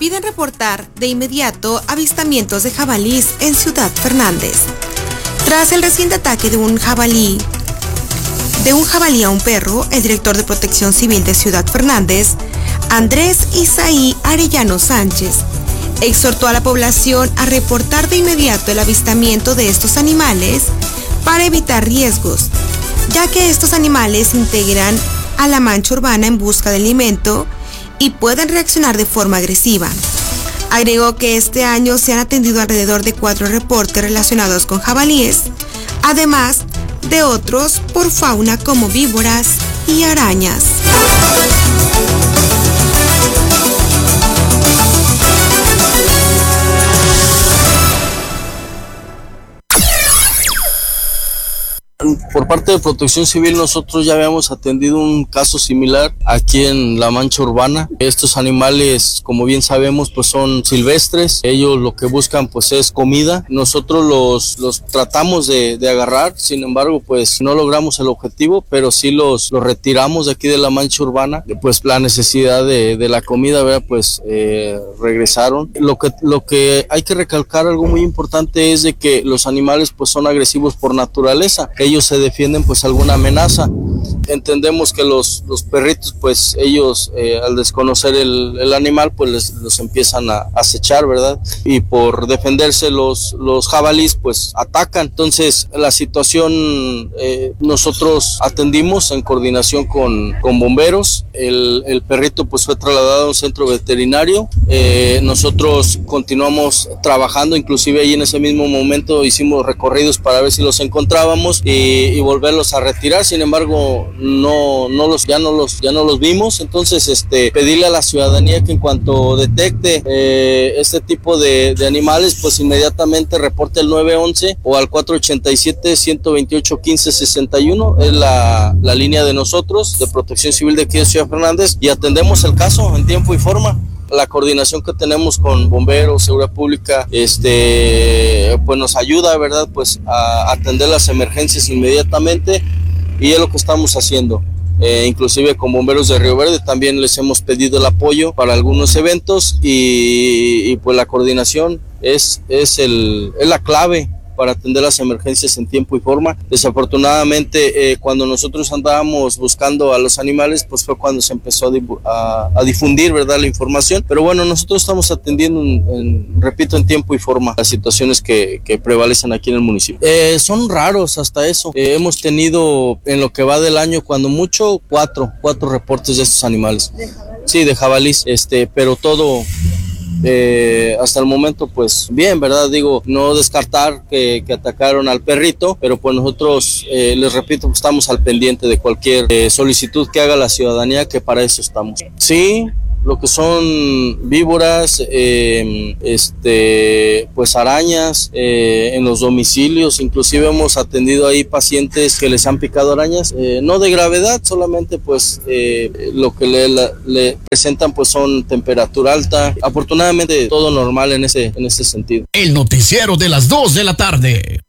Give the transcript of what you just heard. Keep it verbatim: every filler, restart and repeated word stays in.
piden reportar de inmediato avistamientos de jabalís en Ciudad Fernández. Tras el reciente ataque de un jabalí, de un jabalí a un perro, el director de Protección Civil de Ciudad Fernández, Andrés Isaí Arellano Sánchez, exhortó a la población a reportar de inmediato el avistamiento de estos animales para evitar riesgos, ya que estos animales integran a la mancha urbana en busca de alimento y pueden reaccionar de forma agresiva. Agregó que este año se han atendido alrededor de cuatro reportes relacionados con jabalíes, además de otros por fauna como víboras y arañas. Por parte de Protección Civil nosotros ya habíamos atendido un caso similar aquí en la mancha urbana. Estos animales, como bien sabemos, pues son silvestres. Ellos lo que buscan pues es comida. Nosotros los, los tratamos de, de agarrar, sin embargo pues no logramos el objetivo, pero sí los, los retiramos de aquí de la mancha urbana. Pues la necesidad de, de la comida, ¿verdad? Pues eh, regresaron. Lo que, lo que hay que recalcar, algo muy importante, es de que los animales pues son agresivos por naturaleza. Ellos se defienden pues alguna amenaza. Entendemos que los, los perritos pues ellos eh, al desconocer el, el animal pues les, los empiezan a acechar, ¿verdad? Y por defenderse los, los jabalíes pues atacan. Entonces la situación eh, nosotros atendimos en coordinación con, con bomberos. El, el perrito pues fue trasladado a un centro veterinario. Eh, nosotros continuamos trabajando, inclusive ahí en ese mismo momento hicimos recorridos para ver si los encontrábamos y, y volverlos a retirar. Sin embargo no no los ya no los ya no los vimos. Entonces este pedirle a la ciudadanía que en cuanto detecte eh, este tipo de, de animales pues inmediatamente reporte el nueve once o al cuatro ochenta y siete, ciento veintiocho, quince sesenta y uno. Es la, la línea de nosotros de Protección Civil de aquí de Ciudad Fernández y atendemos el caso en tiempo y forma. La coordinación que tenemos con bomberos, seguridad pública, este, pues nos ayuda, ¿verdad? Pues a atender las emergencias inmediatamente y es lo que estamos haciendo. Eh, inclusive con bomberos de Río Verde también les hemos pedido el apoyo para algunos eventos y, y pues la coordinación es, es, el, es la clave para atender las emergencias en tiempo y forma. Desafortunadamente, eh, cuando nosotros andábamos buscando a los animales, pues fue cuando se empezó a, a, a difundir, ¿verdad?, la información. Pero bueno, nosotros estamos atendiendo, en, en, repito, en tiempo y forma las situaciones que, que prevalecen aquí en el municipio. Eh, son raros hasta eso. Eh, hemos tenido, en lo que va del año, cuando mucho, cuatro, cuatro reportes de estos animales. ¿De jabalí? Sí, de jabalís, este, pero todo... Eh, hasta el momento pues bien, ¿verdad? Digo, no descartar que, que atacaron al perrito, pero pues nosotros, eh, les repito, estamos al pendiente de cualquier eh, solicitud que haga la ciudadanía, que para eso estamos. Sí, lo que son víboras, eh, este, pues arañas eh, en los domicilios. Inclusive hemos atendido ahí pacientes que les han picado arañas, eh, no de gravedad, solamente pues eh, lo que le, la, le presentan pues son temperatura alta. Afortunadamente todo normal en ese, en ese sentido. El noticiero de las dos de la tarde.